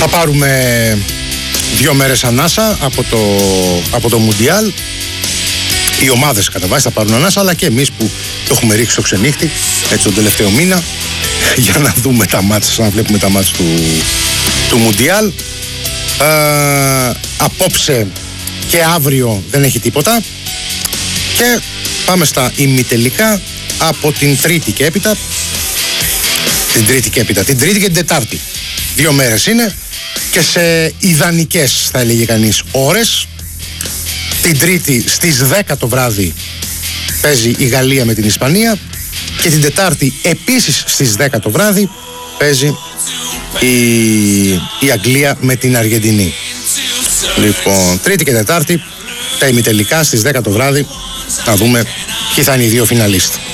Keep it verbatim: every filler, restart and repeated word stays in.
Θα πάρουμε δύο μέρες ανάσα από το, από το Μουντιάλ. Οι ομάδες κατά βάση θα πάρουν ανάσα, αλλά και εμείς που το έχουμε ρίξει στο ξενύχτη έτσι τον τελευταίο μήνα για να δούμε τα μάτς, να βλέπουμε τα μάτς του, του Μουντιάλ. Ε, απόψε και αύριο δεν έχει τίποτα και πάμε στα ημιτελικά από την Τρίτη και έπειτα. Την Τρίτη και έπειτα, την Τρίτη και την Τετάρτη. Δύο μέρες είναι και σε ιδανικές, θα έλεγε κανείς, ώρες. Την Τρίτη στις δέκα το βράδυ παίζει η Γαλλία με την Ισπανία και την Τετάρτη επίσης στις δέκα το βράδυ παίζει η, η Αγγλία με την Αργεντινή. Λοιπόν, Τρίτη και Τετάρτη τα ημιτελικά στις δέκα το βράδυ, να δούμε ποιοι θα είναι οι δύο φιναλίστ.